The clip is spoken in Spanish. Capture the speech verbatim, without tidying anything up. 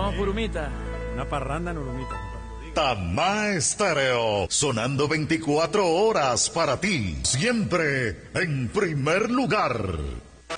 Vamos por Humita. Una parranda en Urumita. Tamá Estéreo, sonando veinticuatro horas para ti, siempre en primer lugar.